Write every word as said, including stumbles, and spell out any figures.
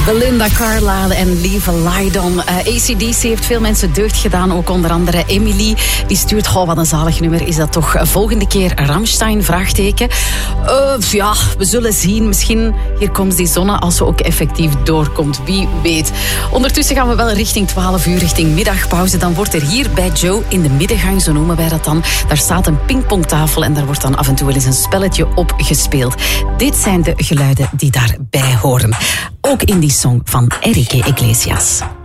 Belinda Carlisle en Leave a Light On. Uh, A C D C heeft veel mensen deugd gedaan, ook onder andere Emily. Die stuurt, goh, wat een zalig nummer is dat toch. Volgende keer Rammstein, vraagteken. Uh, ja, we zullen zien. Misschien hier komt die zonne als ze ook effectief doorkomt. Wie weet. Ondertussen gaan we wel richting twaalf uur, richting middagpauze. Dan wordt er hier bij Joe in de middengang, zo noemen wij dat dan, daar staat een pingpongtafel en daar wordt dan af en toe wel eens een spelletje op gespeeld. Dit zijn de geluiden die daarbij horen. Ook in die song van Enrique Iglesias.